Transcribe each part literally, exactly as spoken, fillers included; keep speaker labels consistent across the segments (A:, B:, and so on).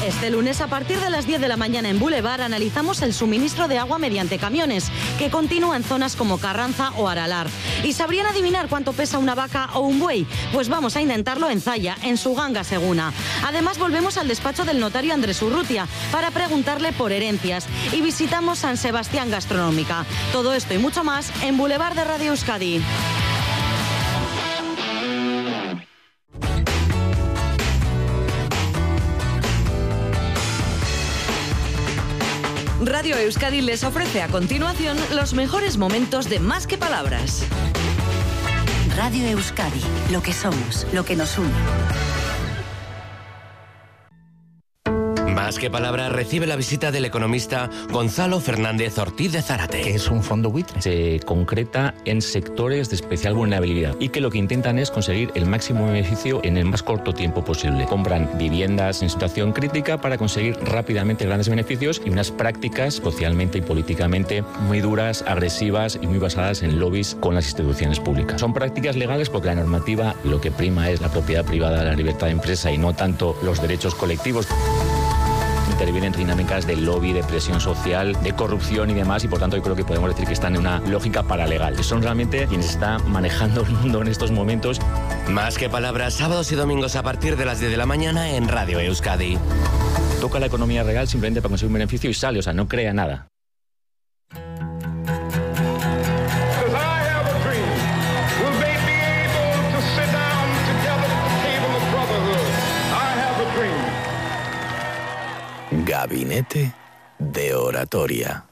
A: Este lunes, a partir de las diez de la mañana en Boulevard, analizamos el suministro de agua mediante camiones, que continúa en zonas como Carranza o Aralar. ¿Y sabrían adivinar cuánto pesa una vaca o un buey? Pues vamos a intentarlo en Zalla, en Suganga Seguna. Además, volvemos al despacho del notario Andrés Urrutia para preguntarle por herencias y visitamos San Sebastián Gastronómica. Todo esto y mucho más en Boulevard de Radio Euskadi.
B: Radio Euskadi les ofrece a continuación los mejores momentos de Más que Palabras.
C: Radio Euskadi, lo que somos, lo que nos une.
D: Más que Palabras recibe la visita del economista Gonzalo Fernández Ortiz de Zárate.
E: ¿Qué es un fondo buitre?
F: Se concreta en sectores de especial vulnerabilidad y que lo que intentan es conseguir el máximo beneficio en el más corto tiempo posible. Compran viviendas en situación crítica para conseguir rápidamente grandes beneficios y unas prácticas socialmente y políticamente muy duras, agresivas y muy basadas en lobbies con las instituciones públicas. Son prácticas legales porque la normativa lo que prima es la propiedad privada, la libertad de empresa y no tanto los derechos colectivos. Intervienen dinámicas de lobby, de presión social, de corrupción y demás, y por tanto yo creo que podemos decir que están en una lógica paralegal. Son realmente quienes están manejando el mundo en estos momentos.
D: Más que Palabras, sábados y domingos a partir de las diez de la mañana en Radio Euskadi.
F: Toca la economía real simplemente para conseguir un beneficio y sale, o sea, no crea nada.
G: Gabinete de Oratoria.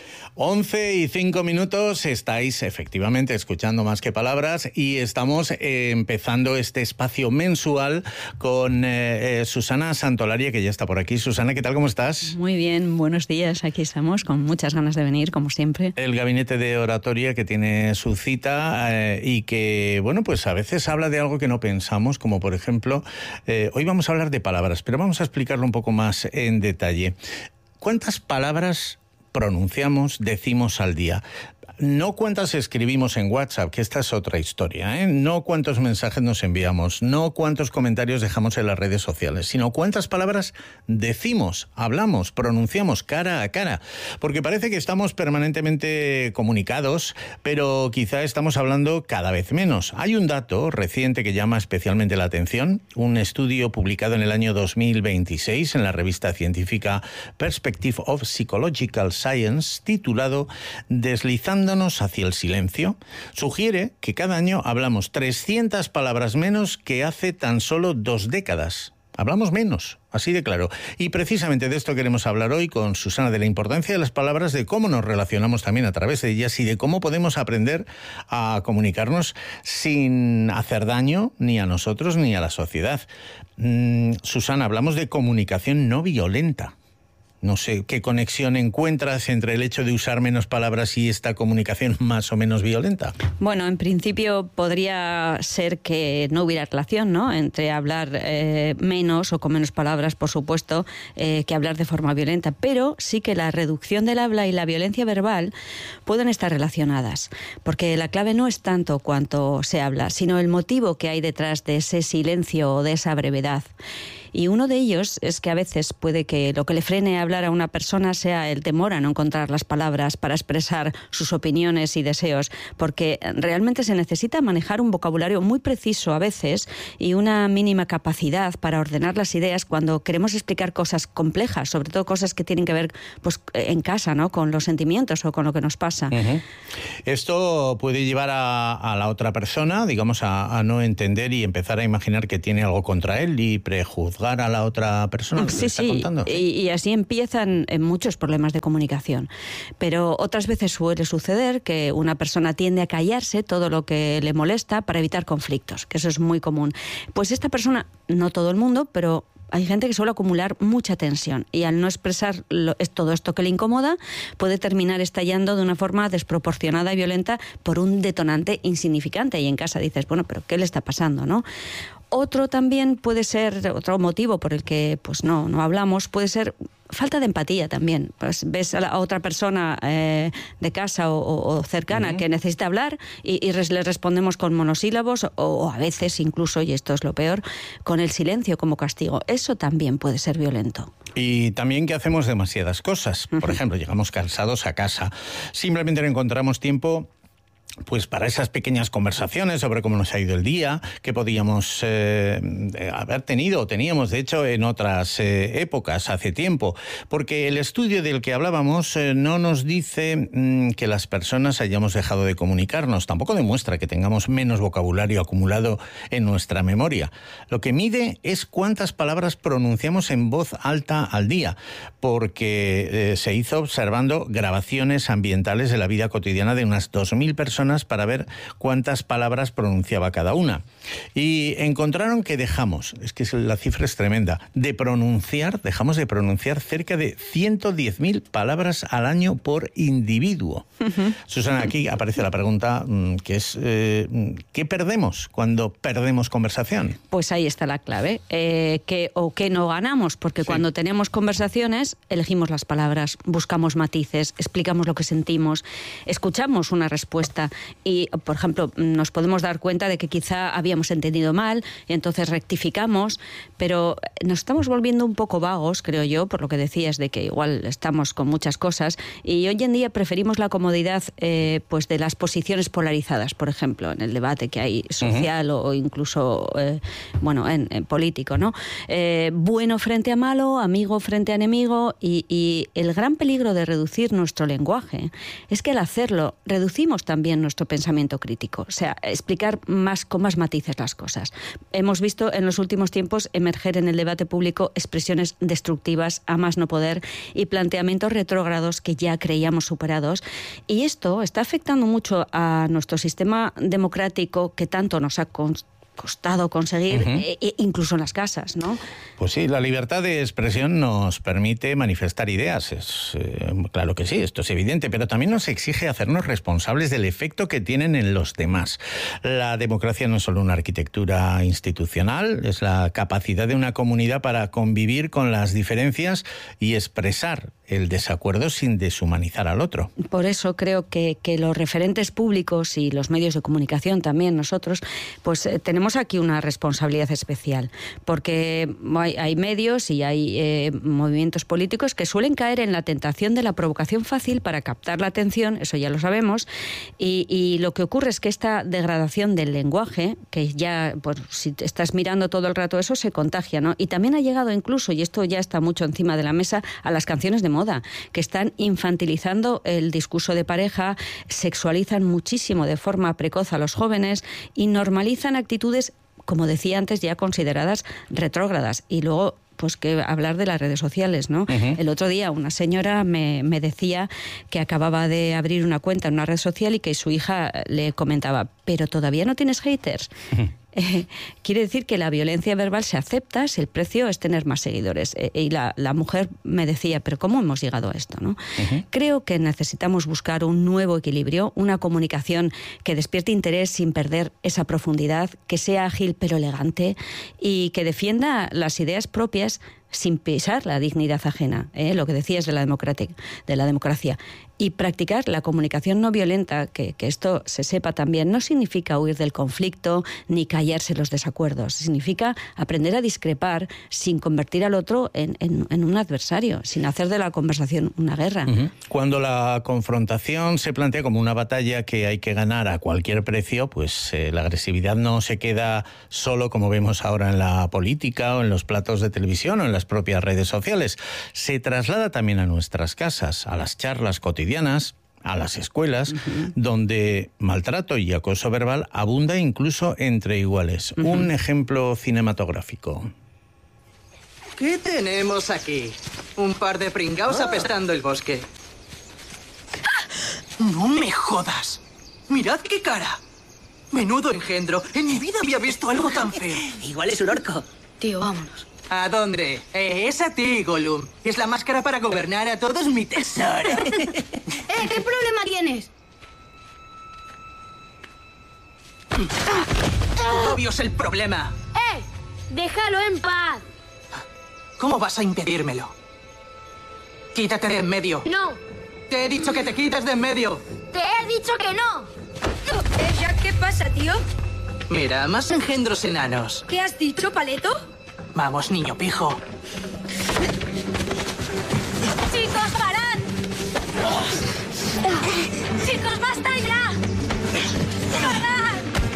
E: once y cinco minutos, estáis efectivamente escuchando Más que Palabras y estamos eh, empezando este espacio mensual con eh, eh, Susana Santolaria, que ya está por aquí. Susana, ¿qué tal? ¿Cómo estás?
H: Muy bien, buenos días. Aquí estamos con muchas ganas de venir, como siempre.
E: El Gabinete de Oratoria, que tiene su cita eh, y que, bueno, pues a veces habla de algo que no pensamos, como por ejemplo, eh, hoy vamos a hablar de palabras, pero vamos a explicarlo un poco más en detalle. ¿Cuántas palabras pronunciamos, decimos al día? No cuántas escribimos en WhatsApp, que esta es otra historia, ¿eh? No cuántos mensajes nos enviamos, no cuántos comentarios dejamos en las redes sociales, sino cuántas palabras decimos, hablamos, pronunciamos cara a cara. Porque parece que estamos permanentemente comunicados, pero quizá estamos hablando cada vez menos. Hay un dato reciente que llama especialmente la atención, un estudio publicado en el año dos mil veintiséis en la revista científica Perspective of Psychological Science, titulado Deslizando hacia el silencio, sugiere que cada año hablamos trescientas palabras menos que hace tan solo dos décadas. Hablamos menos, así de claro. Y precisamente de esto queremos hablar hoy con Susana, de la importancia de las palabras, de cómo nos relacionamos también a través de ellas y de cómo podemos aprender a comunicarnos sin hacer daño ni a nosotros ni a la sociedad. Mm, Susana, hablamos de comunicación no violenta. No sé qué conexión encuentras entre el hecho de usar menos palabras y esta comunicación más o menos violenta.
H: Bueno, en principio podría ser que no hubiera relación, ¿no?, entre hablar eh, menos o con menos palabras, por supuesto, eh, que hablar de forma violenta. Pero sí que la reducción del habla y la violencia verbal pueden estar relacionadas, porque la clave no es tanto cuánto se habla, sino el motivo que hay detrás de ese silencio o de esa brevedad. Y uno de ellos es que a veces puede que lo que le frene a hablar a una persona sea el temor a no encontrar las palabras para expresar sus opiniones y deseos, porque realmente se necesita manejar un vocabulario muy preciso a veces y una mínima capacidad para ordenar las ideas cuando queremos explicar cosas complejas, sobre todo cosas que tienen que ver, pues, en casa, ¿no?, con los sentimientos o con lo que nos pasa.
E: Uh-huh. Esto puede llevar a, a la otra persona, digamos, a, a no entender y empezar a imaginar que tiene algo contra él y prejuzgar a la otra persona.
H: Sí,
E: está
H: sí,
E: contando.
H: Y, y así empiezan muchos problemas de comunicación. Pero otras veces suele suceder que una persona tiende a callarse todo lo que le molesta para evitar conflictos, que eso es muy común. Pues esta persona, no todo el mundo, pero hay gente que suele acumular mucha tensión y al no expresar lo, es todo esto que le incomoda, puede terminar estallando de una forma desproporcionada y violenta por un detonante insignificante. Y en casa dices, bueno, pero ¿qué le está pasando, no? Otro también puede ser, otro motivo por el que pues no, no hablamos, puede ser falta de empatía también. Pues ves a, la, a otra persona eh, de casa o, o cercana uh-huh. que necesita hablar y, y res, le respondemos con monosílabos o, o a veces incluso, y esto es lo peor, con el silencio como castigo. Eso también puede ser violento.
E: Y también que hacemos demasiadas cosas. Por uh-huh. ejemplo, llegamos cansados a casa. Simplemente no encontramos tiempo pues para esas pequeñas conversaciones sobre cómo nos ha ido el día, que podíamos eh, haber tenido, o teníamos de hecho en otras eh, épocas, hace tiempo, porque el estudio del que hablábamos eh, no nos dice mm, que las personas hayamos dejado de comunicarnos, tampoco demuestra que tengamos menos vocabulario acumulado en nuestra memoria. Lo que mide es cuántas palabras pronunciamos en voz alta al día, porque eh, se hizo observando grabaciones ambientales de la vida cotidiana de unas dos mil personas para ver cuántas palabras pronunciaba cada una. Y encontraron que dejamos, es que la cifra es tremenda, de pronunciar, dejamos de pronunciar cerca de ciento diez mil palabras al año por individuo. Uh-huh. Susana, aquí aparece la pregunta que es, eh, ¿qué perdemos cuando perdemos conversación?
H: Pues ahí está la clave, eh, que, o qué no ganamos, porque sí. cuando tenemos conversaciones elegimos las palabras, buscamos matices, explicamos lo que sentimos, escuchamos una respuesta. Y, por ejemplo, nos podemos dar cuenta de que quizá habíamos entendido mal y entonces rectificamos, pero nos estamos volviendo un poco vagos, creo yo, por lo que decías de que igual estamos con muchas cosas y hoy en día preferimos la comodidad eh, pues de las posiciones polarizadas, por ejemplo, en el debate que hay social uh-huh. o, o incluso eh, bueno, en, en político, ¿no? Eh, bueno frente a malo, amigo frente a enemigo y, y el gran peligro de reducir nuestro lenguaje es que al hacerlo reducimos también nuestro pensamiento crítico, o sea, explicar más con más matices las cosas. Hemos visto en los últimos tiempos emerger en el debate público expresiones destructivas a más no poder y planteamientos retrógrados que ya creíamos superados, y esto está afectando mucho a nuestro sistema democrático que tanto nos ha costado costado conseguir, uh-huh. e incluso en las casas, ¿no?
E: Pues sí, la libertad de expresión nos permite manifestar ideas, es eh, claro que sí, esto es evidente, pero también nos exige hacernos responsables del efecto que tienen en los demás. La democracia no es solo una arquitectura institucional, es la capacidad de una comunidad para convivir con las diferencias y expresar el desacuerdo sin deshumanizar al otro.
H: Por eso creo que, que los referentes públicos y los medios de comunicación también nosotros, pues eh, tenemos aquí una responsabilidad especial, porque hay, hay medios y hay eh, movimientos políticos que suelen caer en la tentación de la provocación fácil para captar la atención, eso ya lo sabemos, y, y lo que ocurre es que esta degradación del lenguaje, que ya, pues si te estás mirando todo el rato eso, se contagia, ¿no? Y también ha llegado incluso, y esto ya está mucho encima de la mesa, a las canciones de moda, que están infantilizando el discurso de pareja, sexualizan muchísimo de forma precoz a los jóvenes y normalizan actitudes, como decía antes, ya consideradas retrógradas. Y luego, pues que hablar de las redes sociales, ¿no? Uh-huh. El otro día una señora me, me decía que acababa de abrir una cuenta en una red social y que su hija le comentaba, ¿pero todavía no tienes haters? Uh-huh. Eh, quiere decir que la violencia verbal se acepta si el precio es tener más seguidores. Eh, y la, la mujer me decía, ¿pero cómo hemos llegado a esto, no? Uh-huh. Creo que necesitamos buscar un nuevo equilibrio, una comunicación que despierte interés sin perder esa profundidad, que sea ágil pero elegante y que defienda las ideas propias sin pisar la dignidad ajena, ¿eh? Lo que decías de la, de la democracia. Y practicar la comunicación no violenta, que, que esto se sepa también, no significa huir del conflicto ni callarse los desacuerdos. Significa aprender a discrepar sin convertir al otro en, en, en un adversario, sin hacer de la conversación una guerra.
E: Uh-huh. Cuando la confrontación se plantea como una batalla que hay que ganar a cualquier precio, pues eh, la agresividad no se queda solo como vemos ahora en la política o en los platos de televisión o en las propias redes sociales. Se traslada también a nuestras casas, a las charlas cotidianas, a las escuelas, uh-huh. donde maltrato y acoso verbal abunda incluso entre iguales. Uh-huh. Un ejemplo cinematográfico.
I: ¿Qué tenemos aquí? Un par de pringaos ah. apestando el bosque. ¡No me jodas! ¡Mirad qué cara! ¡Menudo engendro! En mi vida había visto algo tan feo.
J: Igual es un orco.
I: Tío, vámonos. ¿A dónde? Eh, es a ti, Gollum. Es la máscara para gobernar a todos mi tesoro.
J: ¡Eh! ¿Qué problema tienes?
I: Obvio es el problema.
J: ¡Eh! Déjalo en paz.
I: ¿Cómo vas a impedírmelo? Quítate de en medio.
J: No.
I: Te he dicho que te quites de en medio.
J: Te he dicho que no. Eh, Jack, ¿qué pasa, tío?
I: Mira, más engendros enanos.
J: ¿Qué has dicho, Paleto?
I: Vamos, niño pijo.
J: ¡Chicos, parad! ¡Chicos, basta ya! ¡Parad!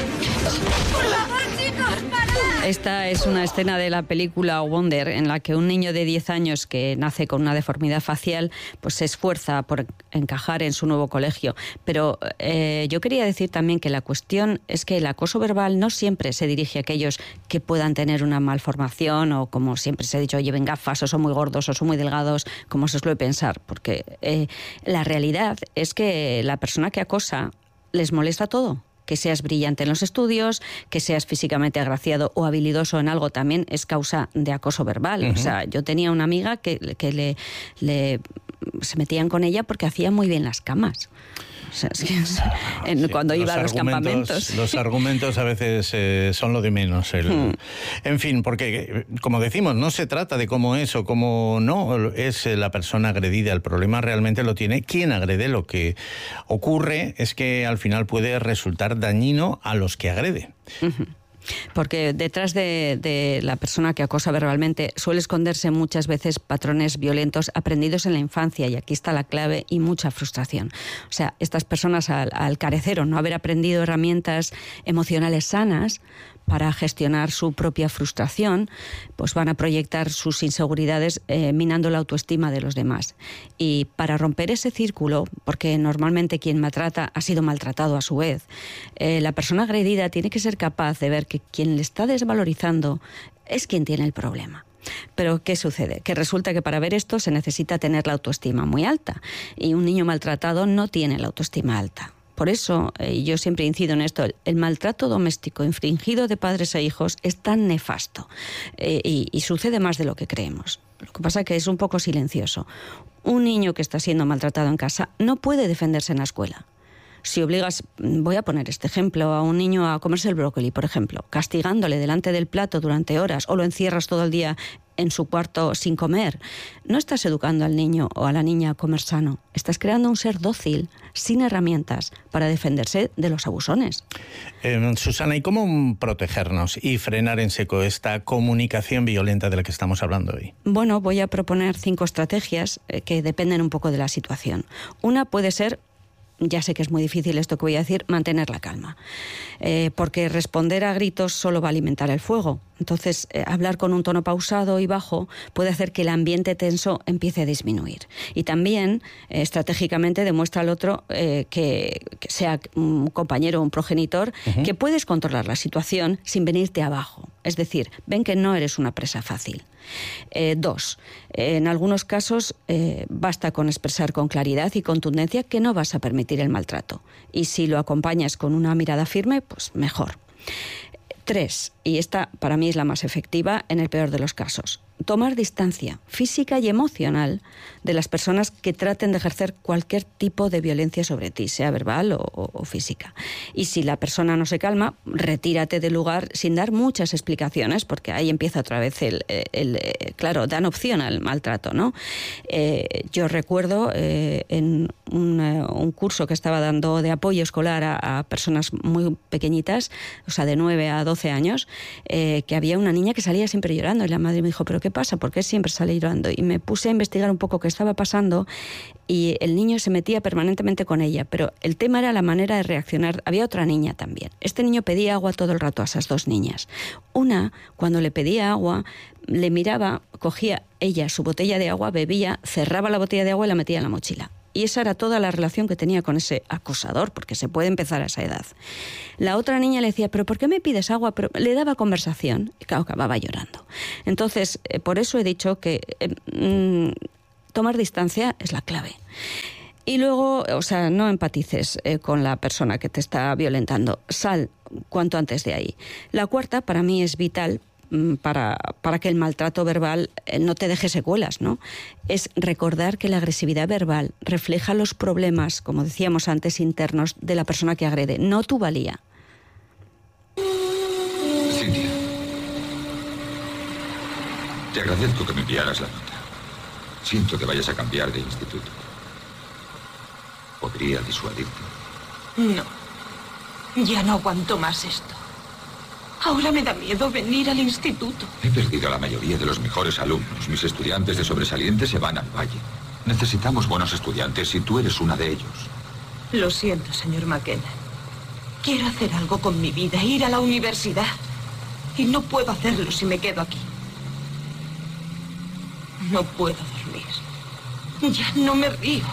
J: ¡Por favor, chicos, parad!
H: Esta es una escena de la película Wonder en la que un niño de diez años que nace con una deformidad facial pues se esfuerza por encajar en su nuevo colegio. Pero eh, yo quería decir también que la cuestión es que el acoso verbal no siempre se dirige a aquellos que puedan tener una malformación o, como siempre se ha dicho, lleven gafas o son muy gordos o son muy delgados, como se suele pensar. Porque eh, la realidad es que la persona que acosa les molesta todo. Que seas brillante en los estudios, que seas físicamente agraciado o habilidoso en algo también es causa de acoso verbal. Uh-huh. O sea, yo tenía una amiga que, que le, le se metían con ella porque hacía muy bien las camas. O sea, es que es, en, sí, cuando iba a los campamentos.
E: Los argumentos a veces eh, son lo de menos. El, hmm. En fin, porque, como decimos, no se trata de cómo es o cómo no es la persona agredida. El problema realmente lo tiene quien agrede. Lo que ocurre es que al final puede resultar dañino a los que agrede.
H: Uh-huh. Porque detrás de, de la persona que acosa verbalmente suele esconderse muchas veces patrones violentos aprendidos en la infancia, y aquí está la clave, y mucha frustración. O sea, estas personas al, al carecer o no haber aprendido herramientas emocionales sanas para gestionar su propia frustración, pues van a proyectar sus inseguridades eh, minando la autoestima de los demás. Y para romper ese círculo, porque normalmente quien maltrata ha sido maltratado a su vez, eh, la persona agredida tiene que ser capaz de ver que quien le está desvalorizando es quien tiene el problema. Pero ¿qué sucede? Que resulta que para ver esto se necesita tener la autoestima muy alta, y un niño maltratado no tiene la autoestima alta. Por eso, eh, yo siempre incido en esto, el, el maltrato doméstico infringido de padres e hijos es tan nefasto eh, y, y sucede más de lo que creemos. Lo que pasa es que es un poco silencioso. Un niño que está siendo maltratado en casa no puede defenderse en la escuela. Si obligas, voy a poner este ejemplo, a un niño a comerse el brócoli, por ejemplo, castigándole delante del plato durante horas, o lo encierras todo el día en su cuarto sin comer, no estás educando al niño o a la niña a comer sano. Estás creando un ser dócil, sin herramientas, para defenderse de los abusones.
E: Eh, Susana, ¿y cómo protegernos y frenar en seco esta comunicación violenta de la que estamos hablando hoy?
H: Bueno, voy a proponer cinco estrategias eh, que dependen un poco de la situación. Una puede ser, ya sé que es muy difícil esto que voy a decir, mantener la calma. Eh, porque responder a gritos solo va a alimentar el fuego. Entonces, eh, hablar con un tono pausado y bajo puede hacer que el ambiente tenso empiece a disminuir. Y también, eh, estratégicamente, demuestra al otro eh, que, que sea un compañero o un progenitor, uh-huh, que puedes controlar la situación sin venirte abajo. Es decir, ven que no eres una presa fácil. Eh, dos, eh, en algunos casos eh, basta con expresar con claridad y contundencia que no vas a permitir el maltrato. Y si lo acompañas con una mirada firme, pues mejor. Tres, y esta para mí es la más efectiva en el peor de los casos, tomar distancia física y emocional de las personas que traten de ejercer cualquier tipo de violencia sobre ti, sea verbal o, o, o física. Y si la persona no se calma, retírate del lugar sin dar muchas explicaciones, porque ahí empieza otra vez el... el, el claro, dan opción al maltrato, ¿no? Eh, yo recuerdo eh, en un, un curso que estaba dando de apoyo escolar a, a personas muy pequeñitas, o sea, de nueve a doce años, eh, que había una niña que salía siempre llorando, y la madre me dijo, ¿pero qué pasa? ¿Por qué siempre sale llorando? Y me puse a investigar un poco qué estaba pasando, y el niño se metía permanentemente con ella, pero el tema era la manera de reaccionar. Había otra niña también. Este niño pedía agua todo el rato a esas dos niñas. Una, cuando le pedía agua, le miraba, cogía ella su botella de agua, bebía, cerraba la botella de agua y la metía en la mochila. Y esa era toda la relación que tenía con ese acosador, porque se puede empezar a esa edad. La otra niña le decía, ¿pero por qué me pides agua? Pero le daba conversación y claro, acababa llorando. Entonces, eh, por eso he dicho que eh, mm, tomar distancia es la clave. Y luego, o sea, no empatices eh, con la persona que te está violentando. Sal cuanto antes de ahí. La cuarta, para mí, es vital Para, para que el maltrato verbal no te deje secuelas, ¿no? Es recordar que la agresividad verbal refleja los problemas, como decíamos antes, internos de la persona que agrede, no tu valía.
K: Cintia, Te agradezco que me enviaras la nota. Siento que vayas a cambiar de instituto. ¿Podría disuadirte?
L: No. Ya no aguanto más esto. Ahora me da miedo venir al instituto.
K: He perdido a la mayoría de los mejores alumnos. Mis estudiantes de sobresaliente se van al valle. Necesitamos buenos estudiantes y tú eres una de ellos.
L: Lo siento, señor McKenna. Quiero hacer algo con mi vida, ir a la universidad. Y no puedo hacerlo si me quedo aquí. No puedo dormir. Ya no me río.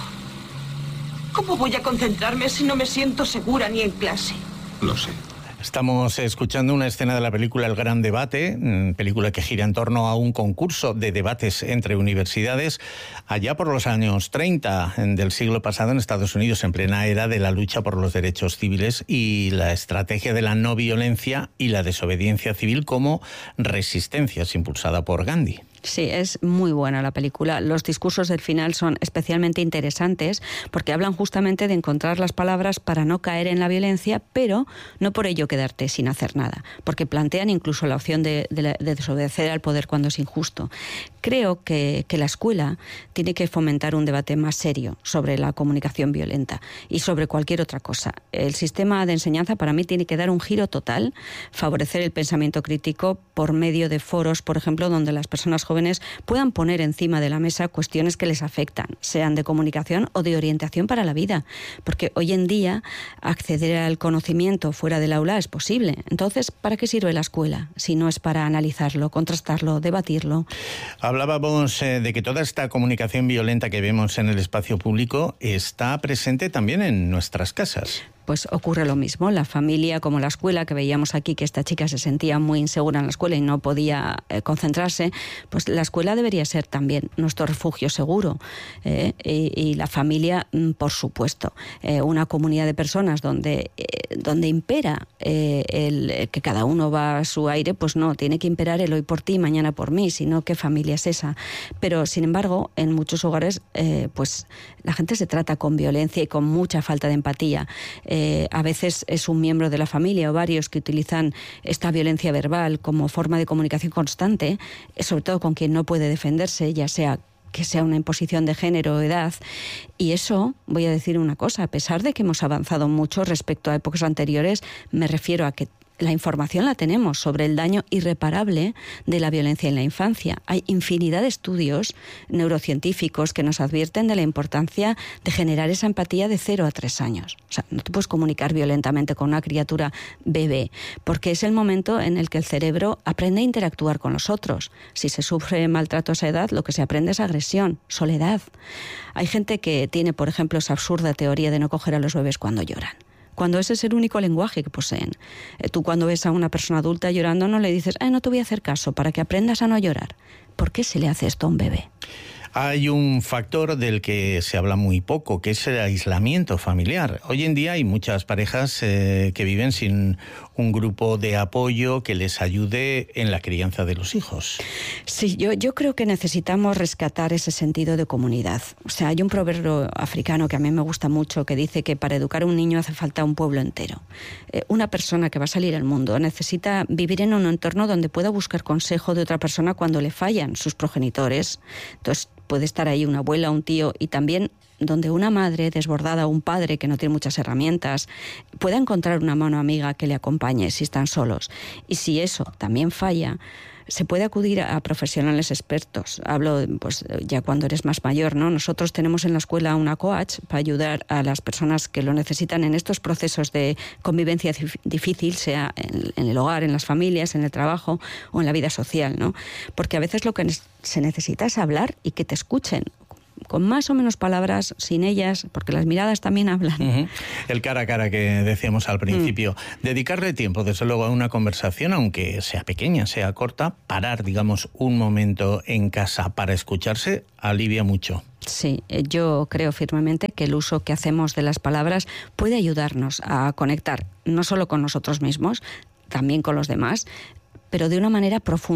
L: ¿Cómo voy a concentrarme si no me siento segura ni en clase?
K: Lo sé.
E: Estamos escuchando una escena de la película El Gran Debate, película que gira en torno a un concurso de debates entre universidades allá por los años treinta del siglo pasado en Estados Unidos, en plena era de la lucha por los derechos civiles y la estrategia de la no violencia y la desobediencia civil como resistencias impulsada por Gandhi.
H: Sí, es muy buena la película. Los discursos del final son especialmente interesantes porque hablan justamente de encontrar las palabras para no caer en la violencia, pero no por ello quedarte sin hacer nada, porque plantean incluso la opción de, de, de desobedecer al poder cuando es injusto. Creo que, que la escuela tiene que fomentar un debate más serio sobre la comunicación violenta y sobre cualquier otra cosa. El sistema de enseñanza para mí tiene que dar un giro total, favorecer el pensamiento crítico por medio de foros, por ejemplo, donde las personas jóvenes puedan poner encima de la mesa cuestiones que les afectan, sean de comunicación o de orientación para la vida, porque hoy en día acceder al conocimiento fuera del aula es posible. Entonces, ¿para qué sirve la escuela si no es para analizarlo, contrastarlo, debatirlo?
E: Hablábamos eh, de que toda esta comunicación violenta que vemos en el espacio público está presente también en nuestras casas.
H: Pues ocurre lo mismo. La familia, como la escuela, que veíamos aquí que esta chica se sentía muy insegura en la escuela y no podía eh, concentrarse, pues la escuela debería ser también nuestro refugio seguro. Eh, y, y la familia, por supuesto. Eh, una comunidad de personas donde, eh, donde impera eh, el que cada uno va a su aire, pues no, tiene que imperar el hoy por ti, mañana por mí, sino qué familia es esa. Pero, sin embargo, en muchos hogares, eh, pues la gente se trata con violencia y con mucha falta de empatía. Eh, Eh, a veces es un miembro de la familia o varios que utilizan esta violencia verbal como forma de comunicación constante, eh, sobre todo con quien no puede defenderse, ya sea que sea una imposición de género o edad. Y eso, voy a decir una cosa, a pesar de que hemos avanzado mucho respecto a épocas anteriores, me refiero a que la información la tenemos sobre el daño irreparable de la violencia en la infancia. Hay infinidad de estudios neurocientíficos que nos advierten de la importancia de generar esa empatía de cero a tres años. O sea, no te puedes comunicar violentamente con una criatura bebé, porque es el momento en el que el cerebro aprende a interactuar con los otros. Si se sufre maltrato a esa edad, lo que se aprende es agresión, soledad. Hay gente que tiene, por ejemplo, esa absurda teoría de no coger a los bebés cuando lloran, cuando ese es el único lenguaje que poseen. Eh, tú cuando ves a una persona adulta llorando no le dices, eh, no te voy a hacer caso, para que aprendas a no llorar. ¿Por qué se le hace esto a un bebé?
E: Hay un factor del que se habla muy poco, que es el aislamiento familiar. Hoy en día hay muchas parejas eh, que viven sin un grupo de apoyo que les ayude en la crianza de los hijos.
H: Sí, yo, yo creo que necesitamos rescatar ese sentido de comunidad. O sea, hay un proverbio africano que a mí me gusta mucho que dice que para educar a un niño hace falta un pueblo entero. Eh, una persona que va a salir al mundo necesita vivir en un entorno donde pueda buscar consejo de otra persona cuando le fallan sus progenitores. Entonces, puede estar ahí una abuela, un tío, y también donde una madre desbordada o un padre que no tiene muchas herramientas pueda encontrar una mano amiga que le acompañe si están solos. Y si eso también falla, se puede acudir a profesionales expertos. Hablo pues ya cuando eres más mayor, ¿no? Nosotros tenemos en la escuela una coach para ayudar a las personas que lo necesitan en estos procesos de convivencia difícil, sea en, en el hogar, en las familias, en el trabajo o en la vida social, ¿no? Porque a veces lo que se necesita es hablar y que te escuchen, con más o menos palabras, sin ellas, porque las miradas también hablan. Uh-huh.
E: El cara a cara que decíamos al principio. Mm. Dedicarle tiempo, desde luego, a una conversación, aunque sea pequeña, sea corta, parar, digamos, un momento en casa para escucharse, alivia mucho.
H: Sí, yo creo firmemente que el uso que hacemos de las palabras puede ayudarnos a conectar no solo con nosotros mismos, también con los demás, pero de una manera profunda.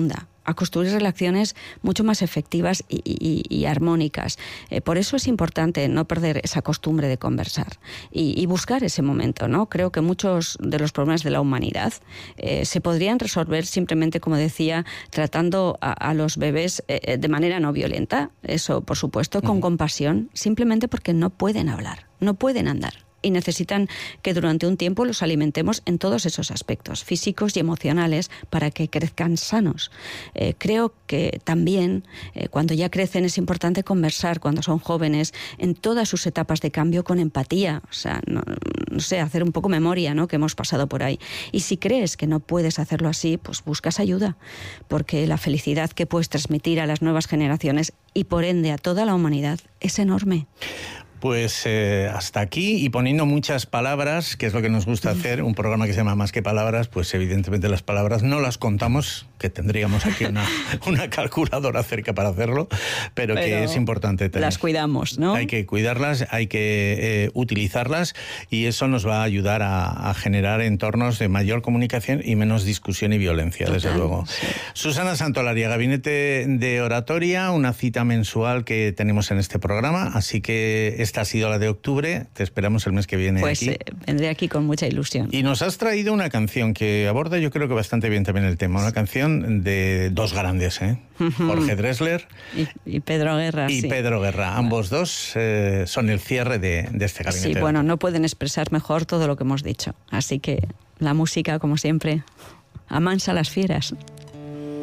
H: a construir relaciones mucho más efectivas y, y, y armónicas. Eh, por eso es importante no perder esa costumbre de conversar y, y buscar ese momento, ¿no? Creo que muchos de los problemas de la humanidad eh, se podrían resolver simplemente, como decía, tratando a, a los bebés eh, de manera no violenta, eso por supuesto, con uh-huh. compasión, simplemente porque no pueden hablar, no pueden andar. Y necesitan que durante un tiempo los alimentemos en todos esos aspectos, físicos y emocionales, para que crezcan sanos. Eh, creo que también, eh, cuando ya crecen, es importante conversar, cuando son jóvenes, en todas sus etapas de cambio, con empatía. O sea, no, no sé, hacer un poco memoria, ¿no?, que hemos pasado por ahí. Y si crees que no puedes hacerlo así, pues buscas ayuda, porque la felicidad que puedes transmitir a las nuevas generaciones y, por ende, a toda la humanidad, es enorme.
E: Pues eh, hasta aquí, y poniendo muchas palabras, que es lo que nos gusta hacer, un programa que se llama Más que Palabras, pues evidentemente las palabras no las contamos, que tendríamos aquí una, una calculadora cerca para hacerlo, pero, pero que es importante tener.
H: Las cuidamos, ¿no?
E: Hay que cuidarlas, hay que eh, utilizarlas, y eso nos va a ayudar a, a generar entornos de mayor comunicación y menos discusión y violencia. Total, desde luego. Sí. Susana Santolaria, Gabinete de Oratoria, una cita mensual que tenemos en este programa, así que esta ha sido la de octubre, te esperamos el mes que viene
H: pues,
E: aquí.
H: Pues eh, vendré aquí con mucha ilusión.
E: Y nos has traído una canción que aborda, yo creo que bastante bien también el tema, una canción de dos grandes, ¿eh? Jorge Drexler
H: y, y Pedro Guerra.
E: Y
H: sí.
E: Pedro Guerra, ambos dos eh, son el cierre de, de este gabinete.
H: Sí, bueno, no pueden expresar mejor todo lo que hemos dicho, así que la música, como siempre, amansa las fieras.